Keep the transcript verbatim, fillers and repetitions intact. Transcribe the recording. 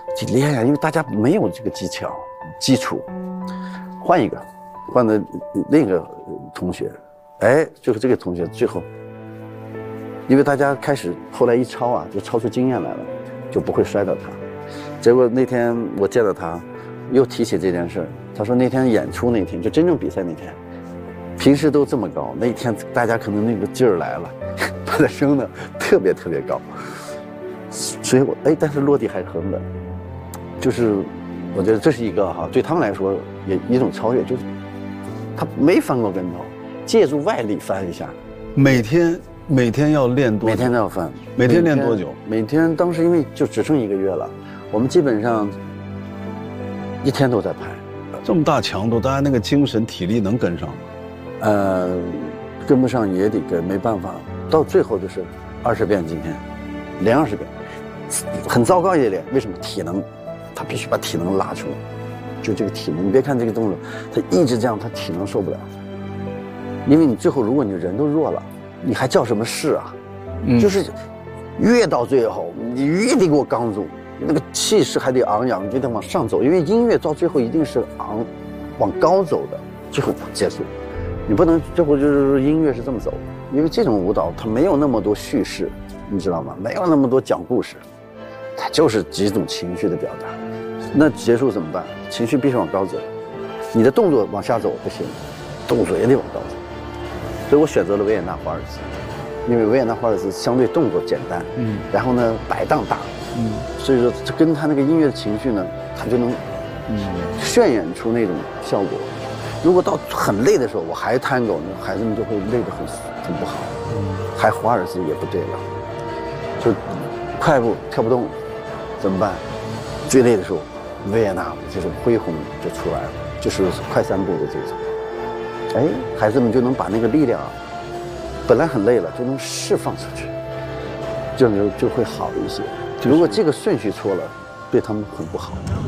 挺厉害呀，因为大家没有这个技巧基础，换一个，换的另一个同学，哎，就是这个同学最后，因为大家开始后来一抄啊，就抄出经验来了，就不会摔到他。结果那天我见到他，又提起这件事，他说那天演出那天，就真正比赛那天，平时都这么高，那一天大家可能那个劲儿来了，把他升的特别特别高，所以我哎，但是落地还是很稳。就是我觉得这是一个哈，对他们来说也一种超越，就是他没翻过跟头，借助外力翻一下。 每天每天要练多久？ 每天都要翻。 每天练多久？ 每天当时因为就只剩一个月了，我们基本上一天都在拍。 这么大强度，大家那个精神体力能跟上吗？ 呃，跟不上也得跟，没办法。到最后就是二十遍，今天连二十遍，很糟糕也练。为什么？体能。他必须把体能拉出来，就这个体能，你别看这个动作，他一直这样，他体能受不了。因为你最后，如果你人都弱了，你还叫什么事啊？嗯、就是越到最后，你越得给我刚住，那个气势还得昂扬，你得往上走。因为音乐到最后一定是昂，往高走的，最后结束。你不能最后就是音乐是这么走，因为这种舞蹈它没有那么多叙事，你知道吗？没有那么多讲故事，它就是几种情绪的表达。那结束怎么办？情绪必须往高走，你的动作往下走不行，动作也得往高走。所以我选择了维也纳华尔兹，因为维也纳华尔兹相对动作简单，嗯，然后呢摆荡大，嗯，所以说这跟他那个音乐的情绪呢，他就能，嗯，渲染出那种效果。如果到很累的时候，我还探戈，那孩子们就会累得很很不好，嗯，还华尔兹也不对了，就快步跳不动，怎么办？最累的时候。维也纳这种恢宏就出来了，就是快三步的这种，哎，孩子们就能把那个力量啊，本来很累了，就能释放出去，这样就就会好一些。如果这个顺序错了，对他们很不好。